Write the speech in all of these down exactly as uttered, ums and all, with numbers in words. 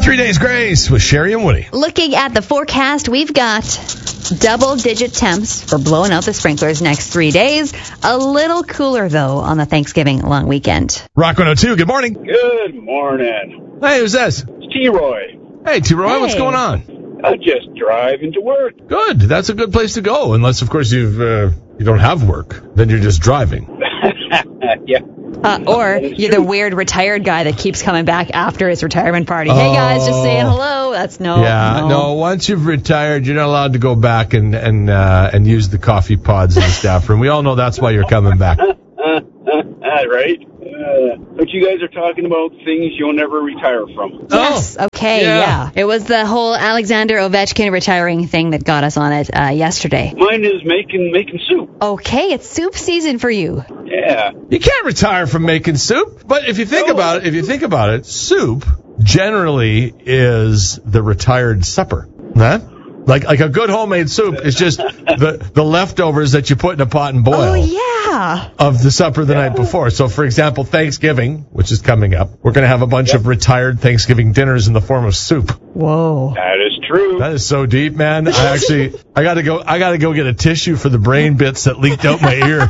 Three Days Grace with Sherry and Woody. Looking at the forecast, we've got double-digit temps for blowing out the sprinklers next three days. A little cooler, though, on the Thanksgiving long weekend. Rock one oh two, good morning. Good morning. Hey, who's this? It's T-Roy. Hey, T-Roy, Hey. What's going on? I just driving to work. Good. That's a good place to go, unless, of course, you've uh, you don't have work. Then you're just driving. Yeah. Uh, or you're the weird retired guy that keeps coming back after his retirement party. Hey, guys, just saying hello. That's no. Yeah, no. Once you've retired, you're not allowed to go back and and uh, and use the coffee pods in the staff room. We all know that's why you're coming back. Uh, uh, uh, right? Uh, but you guys are talking about things you'll never retire from. Yes. Okay. Yeah. Yeah. It was the whole Alexander Ovechkin retiring thing that got us on it uh, yesterday. Mine is making making soup. Okay, it's soup season for you. Yeah. You can't retire from making soup. But if you think No. about it, if you think about it, soup generally is the retired supper. Huh? Like like a good homemade soup is just the the leftovers that you put in a pot and boil. Oh, yeah. Of the supper the night before. So, for example, Thanksgiving, which is coming up, we're going to have a bunch of retired Thanksgiving dinners in the form of soup. Whoa. That is true. That is so deep, man. I actually, I got to go. I got to go get a tissue for the brain bits that leaked out my ear.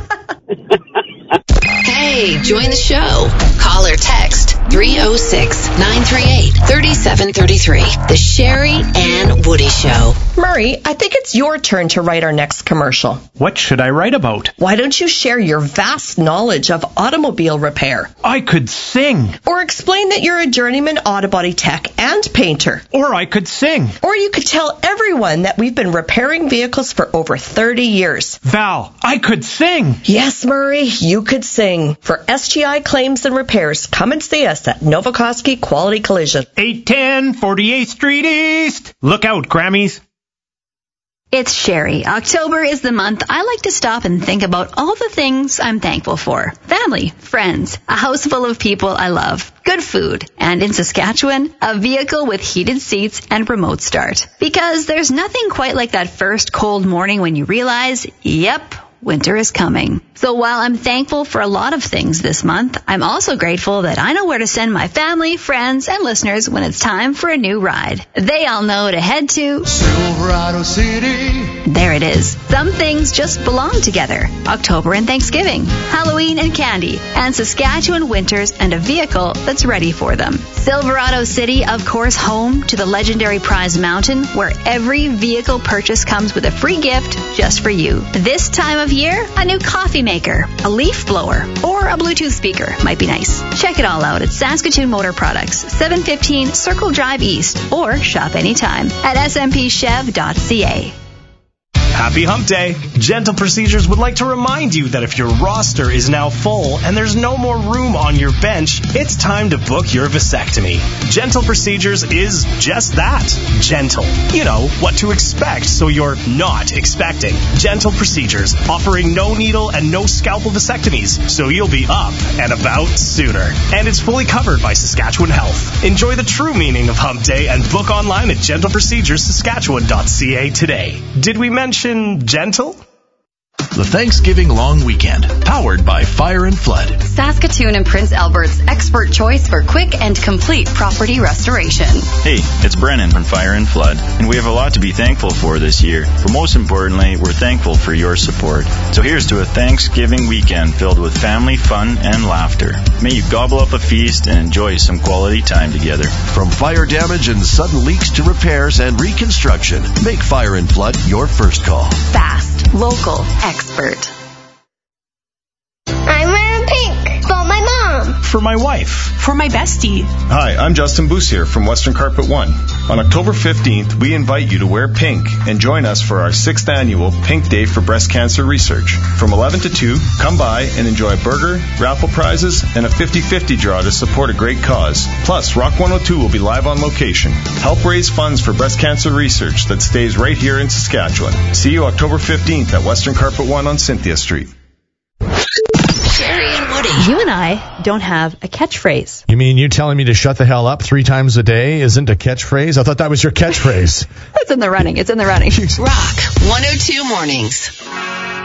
Hey, join the show. Call or text three oh six, nine three eight, three seven three three. The Sherry and Woody Show. Murray, I think it's your turn to write our next commercial. What should I write about? Why don't you share your vast knowledge of automobile repair? I could sing. Or explain that you're a journeyman auto body tech and painter. Or I could sing. Or you could tell everyone that we've been repairing vehicles for over thirty years. Val, I could sing. Yes, Murray, you could sing. For S G I claims and repairs, come and see us at Novokoski Quality Collision. eight ten forty-eighth Street East. Look out, Grammys. It's Sherry. October is the month I like to stop and think about all the things I'm thankful for. Family, friends, a house full of people I love, good food, and in Saskatchewan, a vehicle with heated seats and remote start. Because there's nothing quite like that first cold morning when you realize, yep, winter is coming. So while I'm thankful for a lot of things this month, I'm also grateful that I know where to send my family, friends, and listeners when it's time for a new ride. They all know to head to Silverado City. There it is. Some things just belong together. October and Thanksgiving, Halloween and candy, and Saskatchewan winters and a vehicle that's ready for them. Silverado City, of course, home to the legendary Prize Mountain, where every vehicle purchase comes with a free gift just for you. This time of year, a new coffee maker, a leaf blower, or a Bluetooth speaker might be nice. Check it all out at Saskatoon Motor Products, seven fifteen Circle Drive East, or shop anytime at s m p chev dot c a. Happy Hump Day! Gentle Procedures would like to remind you that if your roster is now full and there's no more room on your bench, it's time to book your vasectomy. Gentle Procedures is just that. Gentle. You know, what to expect so you're not expecting. Gentle Procedures, offering no needle and no scalpel vasectomies, so you'll be up and about sooner. And it's fully covered by Saskatchewan Health. Enjoy the true meaning of Hump Day and book online at gentle procedures saskatchewan dot c a today. Did we mention gentle? The Thanksgiving long weekend, powered by Fire and Flood. Saskatoon and Prince Albert's expert choice for quick and complete property restoration. Hey, it's Brennan from Fire and Flood, and we have a lot to be thankful for this year. But most importantly, we're thankful for your support. So here's to a Thanksgiving weekend filled with family, fun, and laughter. May you gobble up a feast and enjoy some quality time together. From fire damage and sudden leaks to repairs and reconstruction, make Fire and Flood your first call. Fast, local, expert. I'm wearing pink for my mom. For my wife. For my bestie. Hi, I'm Justin Boussier from Western Carpet One. On October fifteenth, we invite you to wear pink and join us for our sixth annual Pink Day for Breast Cancer Research. From eleven to two, come by and enjoy a burger, raffle prizes, and a fifty-fifty draw to support a great cause. Plus, Rock one oh two will be live on location. Help raise funds for breast cancer research that stays right here in Saskatchewan. See you October fifteenth at Western Carpet One on Cynthia Street. Sherry and Woody. You and I don't have a catchphrase. You mean you telling me to shut the hell up three times a day isn't a catchphrase? I thought that was your catchphrase. It's in the running. It's in the running. Rock one oh two Mornings.